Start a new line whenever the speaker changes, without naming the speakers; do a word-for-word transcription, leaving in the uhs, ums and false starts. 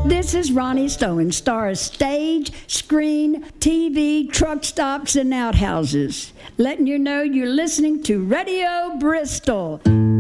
This is Ronnie Stone, star of stage, screen, T V, truck stops, and outhouses, letting you know you're listening to Radio Bristol.